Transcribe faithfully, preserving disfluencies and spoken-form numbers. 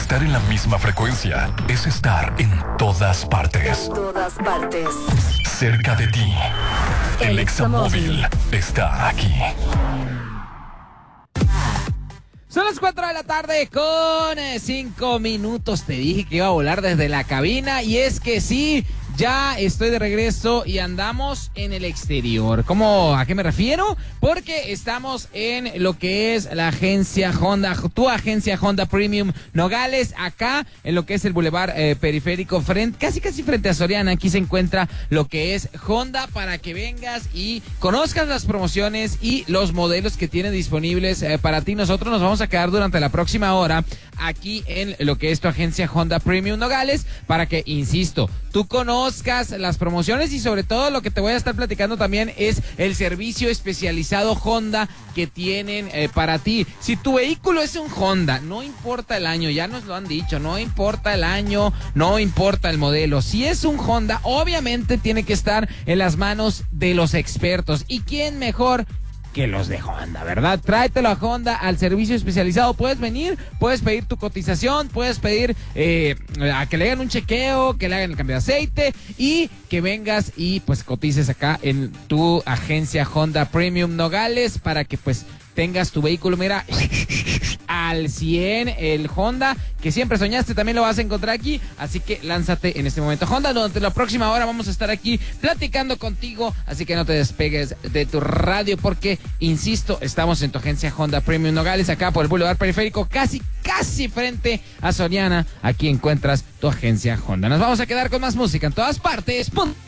Estar en la misma frecuencia es estar en todas partes. En todas partes. Cerca de ti. El, El Examóvil está aquí. Son las cuatro de la tarde con cinco minutos. Te dije que iba a volar desde la cabina y es que sí, ya estoy de regreso y andamos en el exterior. ¿Cómo? ¿A qué me refiero? Porque estamos en lo que es la agencia Honda, tu agencia Honda Premium Nogales, acá en lo que es el Boulevard eh, Periférico, frente, casi casi frente a Soriana. Aquí se encuentra lo que es Honda para que vengas y conozcas las promociones y los modelos que tiene disponibles eh, para ti. Nosotros nos vamos a quedar durante la próxima hora aquí en lo que es tu agencia Honda Premium Nogales para que, insisto, tú conozcas las promociones y sobre todo lo que te voy a estar platicando también es el servicio especializado Honda que tienen eh, para ti. Si tu vehículo es un Honda, no importa el año, ya nos lo han dicho, no importa el año, no importa el modelo. Si es un Honda, obviamente tiene que estar en las manos de los expertos. ¿Y quién mejor que los de Honda, verdad? Tráetelo a Honda, al servicio especializado. Puedes venir, puedes pedir tu cotización, puedes pedir eh, a que le hagan un chequeo, que le hagan el cambio de aceite y que vengas y pues cotices acá en tu agencia Honda Premium Nogales para que pues tengas tu vehículo, mira, al cien, el Honda que siempre soñaste, también lo vas a encontrar aquí, así que lánzate en este momento Honda. Durante la próxima hora vamos a estar aquí platicando contigo, así que no te despegues de tu radio porque, insisto, estamos en tu agencia Honda Premium Nogales, acá por el Boulevard Periférico, casi, casi frente a Soriana. Aquí encuentras tu agencia Honda. Nos vamos a quedar con más música en todas partes. ¡Pum!